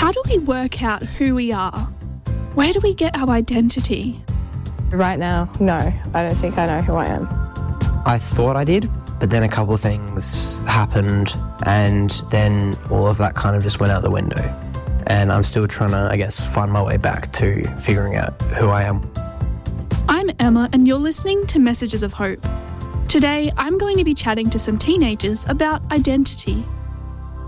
How do we work out who we are? Where do we get our identity? Right now, no, I don't think I know who I am. I thought I did, but then a couple of things happened and then all of that kind of just went out the window. And I'm still trying to, I guess, find my way back to figuring out who I am. I'm Emma and you're listening to Messages of Hope. Today, I'm going to be chatting to some teenagers about identity